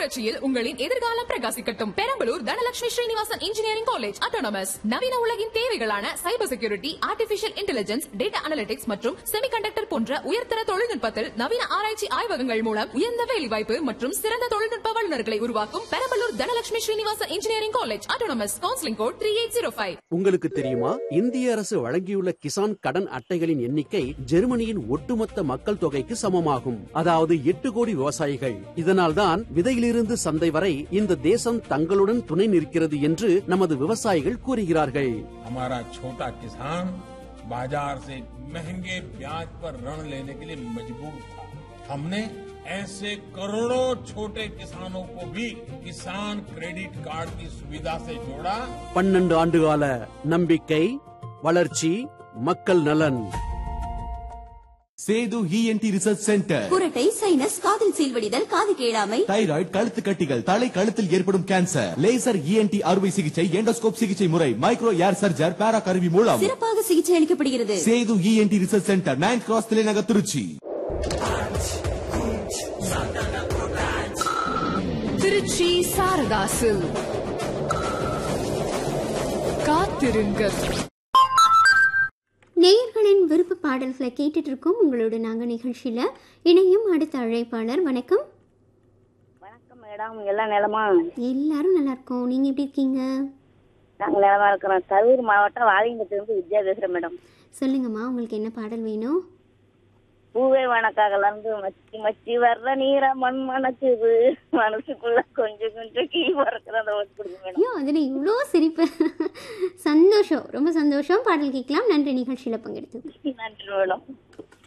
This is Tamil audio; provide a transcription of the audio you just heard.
புரட்சியில் உங்களின் எதிர்காலம் பிரகாசிக்கட்டும். Perambalur Dhanalakshmi Srinivasan engineering college autonomous. நவீன உலகின் தேவைகளான cyber security, artificial intelligence, data analytics மற்றும் செமிகண்டக்டர் போன்ற உயர்தர தொழில்நுட்பத்தில் நவீன ஆராய்ச்சி ஆய்வகங்கள் மூலம் உயர்ந்த வேலைவாய்ப்பு மற்றும் சிறந்த தொழில்நுட்ப வல்லுநர்களை உருவாக்கும் Perambalur Dhanalakshmi Srinivasan engineering college autonomous. Counselling code 3805. உங்களுக்கு தெரியுமா, இந்திய அரசு வழங்கியுள்ள கிசான் கடன் அட்டைகளின் எண்ணிக்கை ஜெர்மனியின் ஒட்டுமொத்த மக்கள் தொகைக்கு சமமாகும். அதாவது 8 கோடி விவசாயிகள். இதனால்தான் விதையிலிருந்து சந்தை வரை இந்த தேசம் தங்களுடன் துணை நிற்கிறது என்று நமது விவசாயிகள் கூறுகிறார்கள். हमारा छोटा किसान बाजार से महंगे ब्याज पर ऋण लेने के लिए मजबूर था. हमने ऐसे करोड़ों छोटे किसानों को भी किसान क्रेडिट कार्ड की सुविधा से जोड़ा. 12 ஆண்டுகால நம்பிக்கை, வளர்ச்சி, மக்கள் நலன். Setu ENT research centre. குரட்டை, சைனஸ், காதில் சீல்வடிதல், காது கேளாமை, தைராய்டு, கழுத்து கட்டிகள், தலை கழுத்தில் ஏற்படும் கேன்சர், லேசர் இஎன்டி அறுவை சிகிச்சை, எண்டோஸ்கோப் சிகிச்சை முறை, மைக்ரோ ஏர் சர்ஜர், பேரா கருவி மூலம் சிறப்பாக சிகிச்சை அளிக்கப்படுகிறது. Setu ENT research centre, 9th cross, தலைநகர், திருச்சி. திருச்சி சாரதாசு காத்திருங்கள். நேயர்களின் விருப்ப பாடல்களை கேட்டுட்டு இருக்கோம். உங்களோட நாங்கள் நிகழ்ச்சியில் இணையும் அடுத்த அழைப்பாளர். வணக்கம். வணக்கம் மேடம், எல்லாம் நிலமா? எல்லாரும் நல்லா இருக்கோம். நீங்கள் எப்படி இருக்கீங்க? நாங்கள் நிலமா இருக்கிறோம். கரூர் மாவட்டம் வாலிங்கத்திலிருந்து வித்யா பேசுகிறேன் மேடம். சொல்லுங்கம்மா, உங்களுக்கு என்ன பாடல் வேணும்? பூவே வணக்காகல இருந்து மச்சி மச்சி வர்ற நீர மண் மணக்குது, மனசுக்குள்ள கொஞ்சம் கொஞ்சம் கீ பறக்குற அந்த ஓட்டு கொடுங்க மேடம். ஐயோ, அதில் இவ்வளோ சிரிப்பு. சந்தோஷம், ரொம்ப சந்தோஷம். பாடல் கேட்கலாம். நன்றி நிகழ்ச்சியில் பங்கெடுத்து. நன்றி மேடம்.